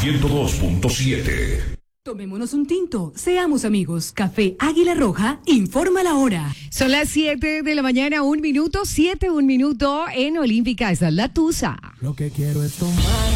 102.7. Tomémonos un tinto, seamos amigos. Café Águila Roja informa la hora. Son las 7 de la mañana, 1 minuto, 7, 1 minuto en Olímpica. Esa es la tusa. Lo que quiero es tomar